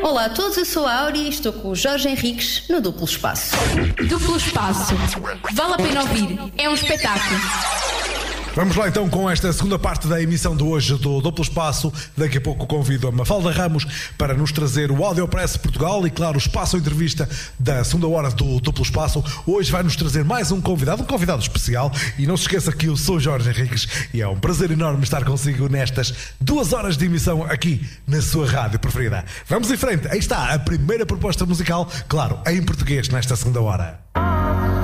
Olá a todos, eu sou a Áurea e estou com o Jorge Henriques no Duplo Espaço. Duplo Espaço. Vale a pena ouvir. É um espetáculo. Vamos lá então com esta segunda parte da emissão de hoje do Duplo Espaço. Daqui a pouco convido a Mafalda Ramos para nos trazer o Audiopress Portugal e, claro, o espaço entrevista da segunda hora do Duplo Espaço. Hoje vai nos trazer mais um convidado especial. E não se esqueça que eu sou Jorge Henriques e é um prazer enorme estar consigo nestas 2 horas de emissão aqui na sua rádio preferida. Vamos em frente, aí está a primeira proposta musical, claro, em português nesta segunda hora.